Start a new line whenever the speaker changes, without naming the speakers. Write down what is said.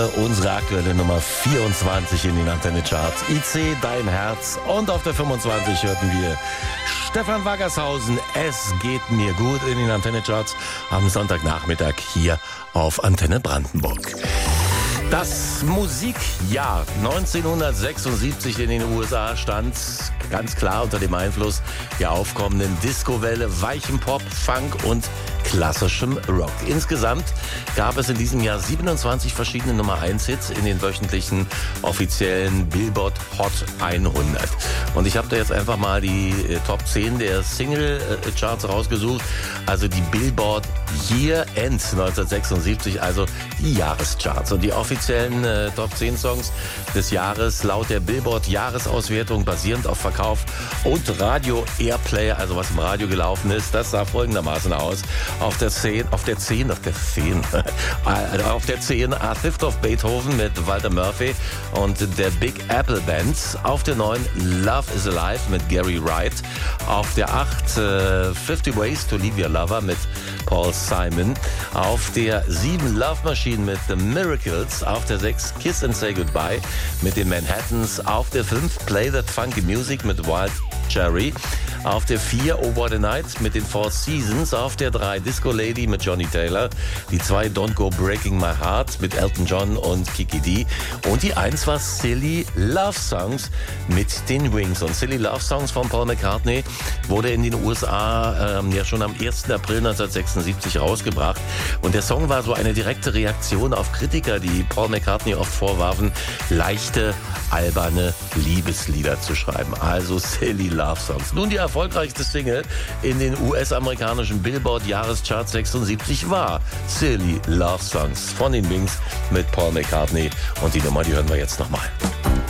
Unsere aktuelle Nummer 24 in den Antenne-Charts. IC, Dein Herz. Und auf der 25 hörten wir Stefan Waggershausen. Es geht mir gut in den Antenne-Charts am Sonntagnachmittag hier auf Antenne Brandenburg. Das Musikjahr 1976 in den USA stand ganz klar unter dem Einfluss der aufkommenden Disco-Welle, weichem Pop, Funk und klassischem Rock. Insgesamt gab es in diesem Jahr 27 verschiedene Nummer-1-Hits in den wöchentlichen offiziellen Billboard Hot 100. Und ich habe da jetzt einfach mal die Top 10 der Single-Charts rausgesucht, also die Billboard Year End 1976, also die Jahrescharts. Und die offiziellen Top 10 Songs des Jahres laut der Billboard Jahresauswertung basierend auf Verkauf und Radio Airplay, also was im Radio gelaufen ist, das sah folgendermaßen aus. Auf der 10 A Theft of Beethoven mit Walter Murphy und der Big Apple Band. Auf der 9 Love is Alive mit Gary Wright. Auf der 8 50 Ways to Leave Your Lover mit Paul Simon. Auf der 7 Love Machine mit The Miracles. Auf der 6 Kiss and Say Goodbye mit den Manhattans. Auf der 5 Play That Funky Music mit Wild Cherry. Auf der 4 Oh What a Night mit den Four Seasons. Auf der 3 Disco Lady mit Johnny Taylor. Die 2 Don't Go Breaking My Heart mit Elton John und Kiki D. Und die 1 war Silly Love Songs mit den Wings. Und Silly Love Songs von Paul McCartney wurde in den USA ja schon am 1. April 1976 rausgebracht. Und der Song war so eine direkte Reaktion auf Kritiker, die Paul McCartney oft vorwarfen, leichte, alberne Liebeslieder zu schreiben. Also Silly Love Songs. Nun die erfolgreichste Single in den US-amerikanischen Billboard Jahrescharts 76 war Silly Love Songs von den Wings mit Paul McCartney. Und die Nummer, die hören wir jetzt nochmal.